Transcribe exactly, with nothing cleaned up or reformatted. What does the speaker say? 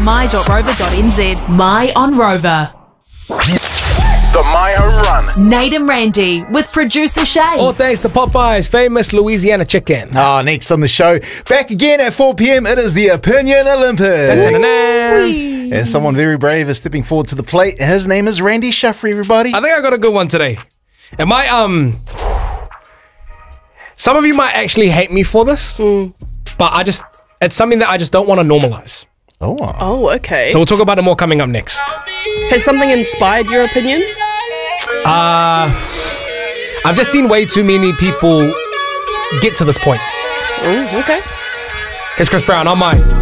my dot rover dot n z. My on Rover. The My Home Run. Nate and Randy with producer Shay. All thanks to Popeye's famous Louisiana chicken. Ah, next on the show, back again at four p.m. It is the Opinion Olympics. And someone very brave is stepping forward to the plate. His name is Randy Shuffrey, everybody. I think I got a good one today. It might, um... Some of you might actually hate me for this, mm. but I just... It's something that I just don't want to normalize. Oh. Oh, okay. So we'll talk about it more coming up next. Has something inspired your opinion? Uh, I've just seen way too many people get to this point. Oh, okay. It's Chris Brown on mine.